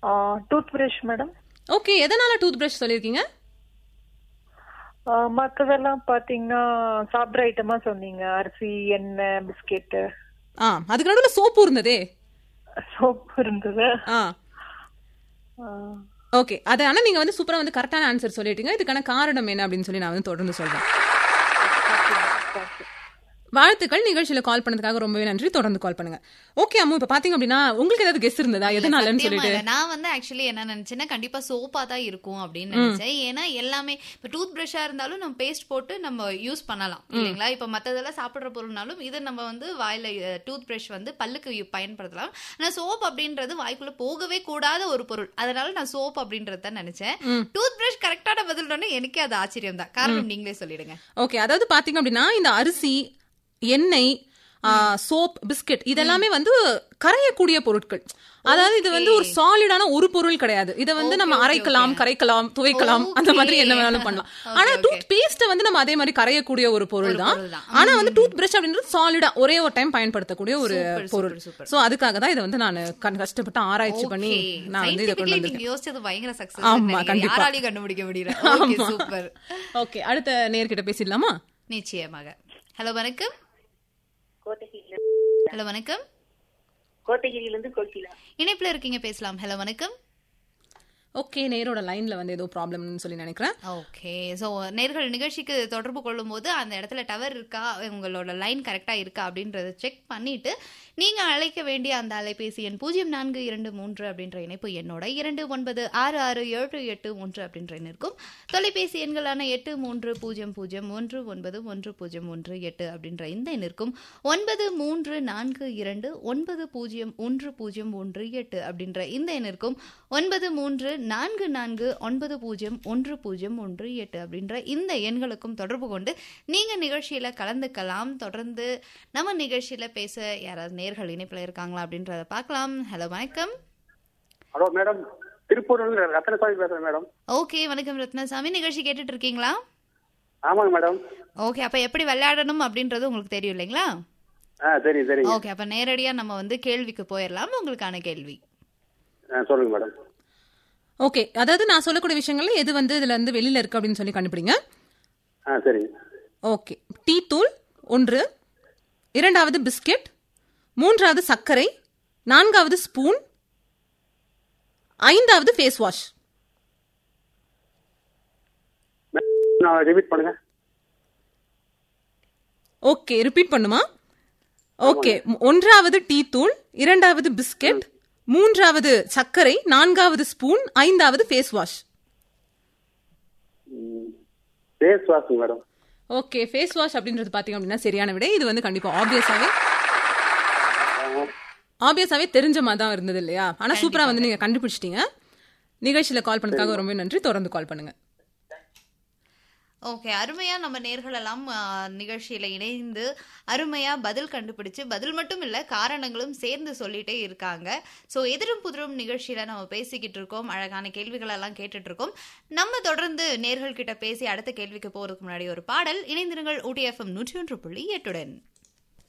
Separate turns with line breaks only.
Tooth brush madam.
Okay, எதனால tooth brush சொல்லிருக்கீங்க?
மத்ததெல்லாம் பாத்தீங்கன்னா சாப்பிட்ற ஐட்டமா சொன்னீங்க, அரிசி, எண்ணெய், பிஸ்கெட்.
அதுக்கு நடுவுல சோப்பு இருந்ததே.
சோப்பு இருந்தது.
ஓகே, அது ஆனா நீங்க வந்து சூப்பரா வந்து கரெக்டான ஆன்சர் சொல்லிட்டீங்க. இதுக்கான காரணம் என்ன அப்படின்னு சொல்லி நான் வந்து தொடர்ந்து சொல்றேன். வாழ்த்துக்கள். நிகழ்ச்சியில கால் பண்ணதுக்காக ரொம்பவே நன்றி. தொடர்ந்து கால் பண்ணுங்க. ஓகே அம்மு, இப்ப பாத்தீங்க அப்படின்னா உங்களுக்கு ஏதாவது கெஸ் இருந்ததா எதனாலன்னு சொல்லிட்டு?
நான் வந்து ஆக்சுவலி என்ன நினைச்சேன்னா கண்டிப்பா சோப்பா தான் இருக்கும் அப்படின்னு நினைச்சேன். ஏன்னா எல்லாமே இப்ப டூத் பிரஷா இருந்தாலும் நம்ம பேஸ்ட் போட்டு நம்ம யூஸ் பண்ணலாம் இல்லைங்களா? இப்ப மத்ததெல்லாம் சாப்பிடுற பொருள்னாலும் இதை நம்ம வந்து வாயில டூத் பிரஷ் வந்து பல்லுக்கு பயன்படுத்தலாம். ஆனா சோப் அப்படின்றது வாய்க்குள்ள போகவே கூடாத ஒரு பொருள். அதனால நான் சோப் அப்படின்றத நினைச்சேன். டூத் பிரஷ் கரெக்டான பதில் எனக்கே அது ஆச்சரியம் தான். காரணம் நீங்களே சொல்லிடுங்க.
ஓகே, அதாவது பாத்தீங்க அப்படின்னா இந்த அரிசி, எண்ணெய், சோப், பிஸ்கட் இதெல்லாமே வந்து கரையக்கூடிய பொருட்கள். அதாவது இது வந்து ஒரு சாலிடான ஒரு பொருள் கிடையாது. இதை வந்து நம்ம அரைக்கலாம், கரைக்கலாம், துவைக்கலாம், அந்த மாதிரி என்ன வேணாலும் பண்ணலாம். ஆனா டூத் பேஸ்ட வந்து நம்ம அதே மாதிரி கரையக்கூடிய ஒரு பொருள் தான். ஆனா வந்து டூத் பிரஷ் அப்படின்றது சாலிடா ஒரே ஒரு டைம் பயன்படுத்தக்கூடிய ஒரு பொருள். சோ அதுக்காக தான் இதை வந்து நான் கஷ்டப்பட்டு ஆராய்ச்சி பண்ணி நான் வந்து இதை கொண்டு வந்திருக்கேன்.
யோசிச்சது பயங்கர சக்சஸ்.
ஆமா, கண்டிப்பா
யாராலையும் கண்டுபிடிக்க முடியல. சூப்பர்.
ஓகே, அடுத்த நேர்கிட்ட பேசிடலாமா?
நிச்சயமாக. ஹலோ வணக்கம். ஹலோ வணக்கம்.
கோத்தகிரியிலிருந்து கோகிலா
இணைப்புல இருக்கீங்க, பேசலாம். ஹலோ வணக்கம்.
ஓகே, நேரோட லைன்ல வந்து ஏதோ ப்ராப்ளம்னு சொல்லி நினைக்கிறேன்.
ஓகே, சோ நேர்கள் நிகழ்ச்சிக்கு தொடர்பு கொள்ளும் போது அந்த இடத்துல டவர் இருக்கா, உங்களோட லைன் கரெக்டா இருக்கா அப்படின்றத செக் பண்ணிட்டு நீங்க அழைக்க வேண்டிய அந்த அலைபேசி எண் 0423 அப்படின்ற இணைப்பு என்னோட 29666781 அப்படின்ற எண் இருக்கும். தொலைபேசி எண்களான 8300191018 அப்படின்ற இந்த எண் இருக்கும். 9342901018 அப்படின்ற இந்த எண் இருக்கும். 9344901018 அப்படின்ற இந்த எண்களுக்கும் தொடர்பு கொண்டு நீங்க நிகழ்ச்சியில கலந்துக்கலாம். தொடர்ந்து நம்ம நிகழ்ச்சியில பேச யாராவது நேர்கள் இணைப்புல இருக்காங்களா அப்படின்றத பார்க்கலாம். ஹலோ வணக்கம்.
ஹலோ மேடம், திருப்பூர் ரத்னசாமி பேசுறேன் மேடம்.
ஓகே, வணக்கம் ரத்னசாமி. நிகழ்ச்சி கேட்டுட்டு இருக்கீங்களா?
ஆமாங்க மேடம்.
ஓகே, அப்ப எப்படி விளையாடணும் அப்படின்றது உங்களுக்கு தெரியும் இல்லைங்களா?
சரி சரி.
ஓகே, அப்ப நேரடியா நம்ம வந்து கேள்விக்கு போயிடலாம். உங்களுக்கான கேள்வி
சொல்லுங்க மேடம்.
ஓகே, அதாவது நான் சொல்லக்கூடிய விஷயங்கள்ல எது வந்து இதுல இருந்து வெளியில இருக்கு அப்படின்னு சொல்லி கண்டுபிடிங்க.
சரி.
ஓகே, டீ தூள் 1, 2வது பிஸ்கெட், 3வது சர்க்கரை, 4வது ஸ்பூன், 5வது ஃபேஸ் வாஷ்.
ரிப்பீட் பண்ணுங்க.
ஓகே, ரிப்பீட் பண்ணுமா? ஓகே, 1வது டீ தூள், 2வது பிஸ்கெட், 3வது சர்க்கரை, 4வது ஸ்பூன், 5வது face wash.
Face wash madam.
Okay, face wash அப்படின்றது பாத்தீங்க அப்படின்னா சரியான விடை. இது வந்து கண்டிப்பா ஆப்வியஸாவே தெரிஞ்ச மாதிரி தான் இருந்தது இல்லையா? ஆனா சூப்பரா வந்து நீங்க கண்டுபிடிச்சிட்டீங்க. நிகழ்ச்சியில கால் பண்ணதுக்காக ரொம்ப நன்றி. தொடர்ந்து கால் பண்ணுங்க.
ஓகே, அருமையா நம்ம நேர்கள் எல்லாம் நிகழ்ச்சியில இணைந்து அருமையா பதில் கண்டுபிடிச்சு, பதில் மட்டும் இல்ல காரணங்களும் சேர்ந்து சொல்லிட்டே இருக்காங்க. சோ எதிரும் புதிரும் நிகழ்ச்சியில நம்ம பேசிக்கிட்டு இருக்கோம், அழகான கேள்விகள் எல்லாம் கேட்டுட்டு இருக்கோம். நம்ம தொடர்ந்து நேர்கள் கிட்ட பேசி அடுத்த கேள்விக்கு போறதுக்கு முன்னாடி ஒரு பாடல். இணைந்திருங்கள் ஊட்டி FM 101.8.